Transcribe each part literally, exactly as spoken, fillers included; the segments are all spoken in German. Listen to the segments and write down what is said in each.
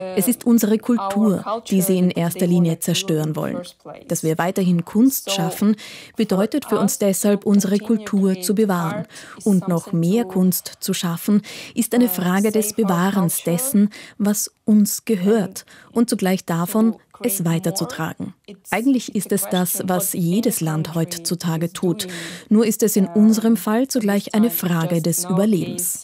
Es ist unsere Kultur, die sie in erster Linie zerstören wollen. Dass wir weiterhin Kunst schaffen, bedeutet für uns deshalb, unsere Kultur zu bewahren. Und noch mehr Kunst zu schaffen, ist eine Frage des Bewahrens dessen, was uns gehört und zugleich davon, es weiterzutragen. Eigentlich ist es das, was jedes Land heutzutage tut. Nur ist es in unserem Fall zugleich eine Frage des Überlebens.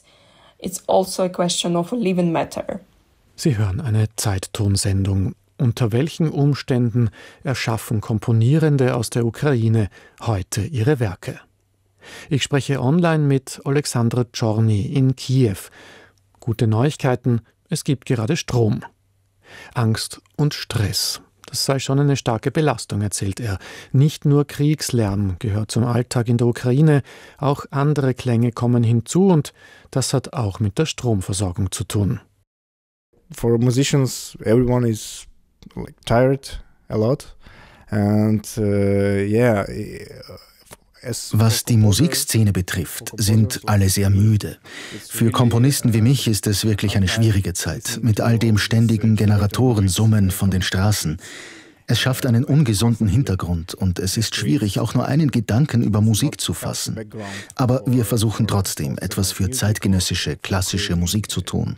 Sie hören eine Zeittonsendung. Unter welchen Umständen erschaffen Komponierende aus der Ukraine heute ihre Werke? Ich spreche online mit Oleksandr Tschorny in Kiew. Gute Neuigkeiten, es gibt gerade Strom. Angst und Stress, das sei schon eine starke Belastung, erzählt er. Nicht nur Kriegslärm gehört zum Alltag in der Ukraine, auch andere Klänge kommen hinzu und das hat auch mit der Stromversorgung zu tun. For musicians, everyone is like tired a lot, and uh, yeah. Was die Musikszene betrifft, sind alle sehr müde. Für Komponisten wie mich ist es wirklich eine schwierige Zeit, mit all dem ständigen Generatoren-Summen von den Straßen. Es schafft einen ungesunden Hintergrund und es ist schwierig, auch nur einen Gedanken über Musik zu fassen. Aber wir versuchen trotzdem, etwas für zeitgenössische, klassische Musik zu tun.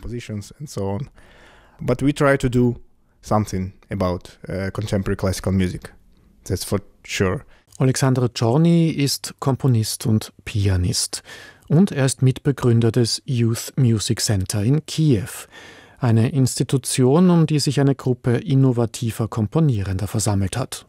But we try to do something about uh, contemporary classical music. That's for sure. Oleksandr Tschorny ist Komponist und Pianist. Und er ist Mitbegründer des Youth Music Center in Kiew. Eine Institution, um die sich eine Gruppe innovativer Komponierender versammelt hat.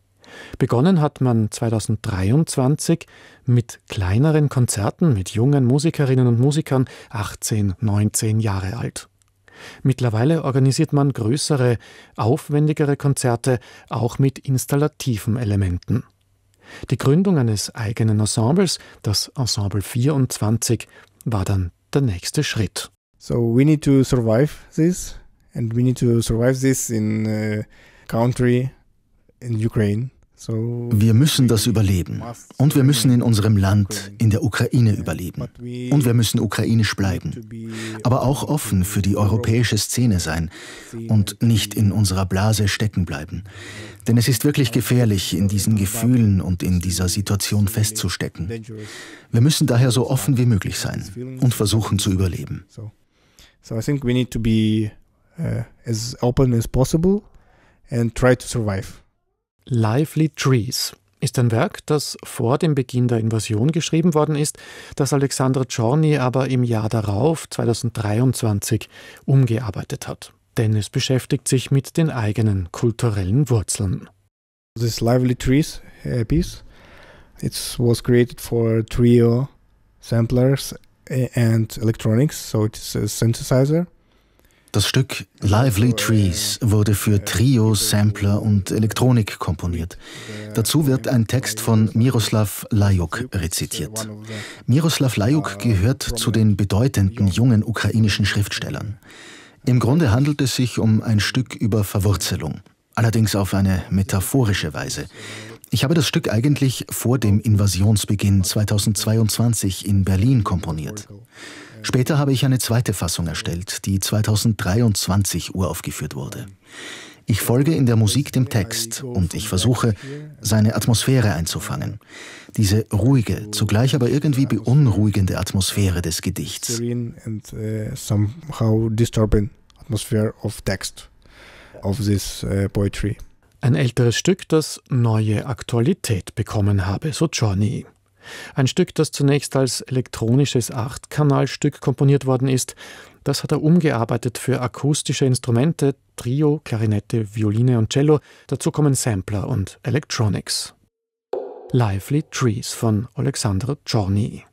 Begonnen hat man zweitausenddreiundzwanzig mit kleineren Konzerten mit jungen Musikerinnen und Musikern, achtzehn, neunzehn Jahre alt. Mittlerweile organisiert man größere, aufwendigere Konzerte, auch mit installativen Elementen. Die Gründung eines eigenen Ensembles, das Ensemble vierundzwanzig, war dann der nächste Schritt. So we need to survive this, and we need to survive this in a country in Ukraine. Wir müssen das überleben. Und wir müssen in unserem Land, in der Ukraine überleben. Und wir müssen ukrainisch bleiben. Aber auch offen für die europäische Szene sein und nicht in unserer Blase stecken bleiben. Denn es ist wirklich gefährlich, in diesen Gefühlen und in dieser Situation festzustecken. Wir müssen daher so offen wie möglich sein und versuchen zu überleben. So I think we need to be uh, as open as possible and try to survive. Lively Trees ist ein Werk, das vor dem Beginn der Invasion geschrieben worden ist, das Oleksandr Tschorny aber im Jahr darauf, zweitausenddreiundzwanzig, umgearbeitet hat. Denn es beschäftigt sich mit den eigenen kulturellen Wurzeln. This Lively Trees uh, piece, it was created for trio, samplers and electronics, so it's a synthesizer. Das Stück Lively Trees wurde für Trio, Sampler und Elektronik komponiert. Dazu wird ein Text von Miroslav Lajuk rezitiert. Miroslav Lajuk gehört zu den bedeutenden jungen ukrainischen Schriftstellern. Im Grunde handelt es sich um ein Stück über Verwurzelung, allerdings auf eine metaphorische Weise. Ich habe das Stück eigentlich vor dem Invasionsbeginn zweitausendzweiundzwanzig in Berlin komponiert. Später habe ich eine zweite Fassung erstellt, die zweitausenddreiundzwanzig uraufgeführt wurde. Ich folge in der Musik dem Text und ich versuche, seine Atmosphäre einzufangen. Diese ruhige, zugleich aber irgendwie beunruhigende Atmosphäre des Gedichts. Ein älteres Stück, das neue Aktualität bekommen habe, so Tschorny. Ein Stück, das zunächst als elektronisches Achtkanalstück komponiert worden ist, das hat er umgearbeitet für akustische Instrumente, Trio, Klarinette, Violine und Cello. Dazu kommen Sampler und Electronics. Lively Trees von Oleksandr Tschorny.